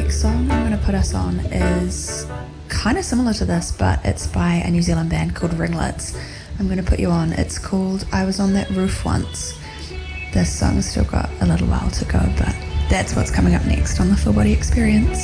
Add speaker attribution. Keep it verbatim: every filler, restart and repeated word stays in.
Speaker 1: next song I'm going to put us on is kind of similar to this, but it's by a New Zealand band called Ringlets. I'm going to put you on. It's called I Was on That Roof Once. This song's still got a little while to go, but that's what's coming up next on the Full Body Experience.